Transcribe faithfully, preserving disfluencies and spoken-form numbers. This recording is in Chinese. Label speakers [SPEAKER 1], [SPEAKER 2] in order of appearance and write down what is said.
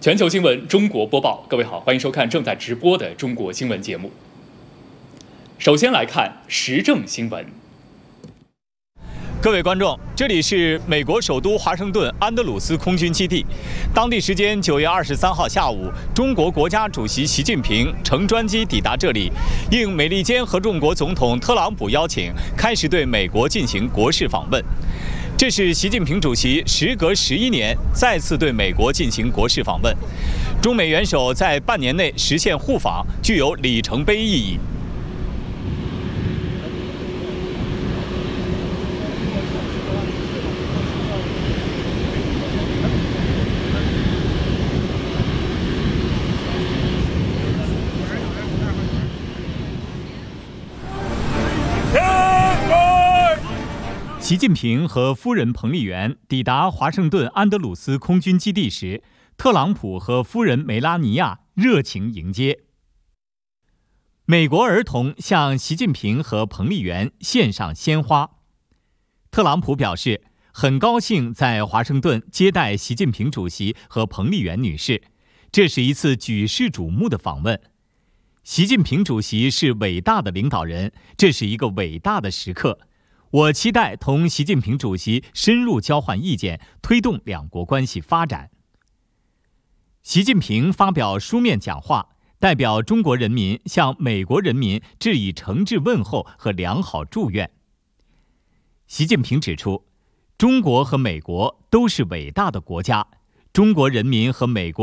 [SPEAKER 1] 全球新闻中国播报，各位好，欢迎收看正在直播的中国新闻节目。首先来看时政新闻。
[SPEAKER 2] 各位观众，这里是美国首都华盛顿安德鲁斯空军基地。当地时间九月二十三号下午，中国国家主席习近平乘专机抵达这里，应美利坚合众国总统特朗普邀请，开始对美国进行国事访问。这是习近平主席时隔十一年再次对美国进行国事访问，中美元首在半年内实现互访，具有里程碑意义。习近平和夫人彭丽媛抵达华盛顿安德鲁斯空军基地时，特朗普和夫人梅拉尼亚热情迎接。美国儿童向习近平和彭丽媛献上鲜花。特朗普表示，很高兴在华盛顿接待习近平主席和彭丽媛女士，这是一次举世瞩目的访问。习近平主席是伟大的领导人，这是一个伟大的时刻。我期待同习近平主席深入交换意见，推动两国关系发展。习近平发表书面讲话，代表中国人民向美国人民致以诚挚问候和良好祝愿。习近平指出，中国和美国都是伟大的国家，中国人民和美国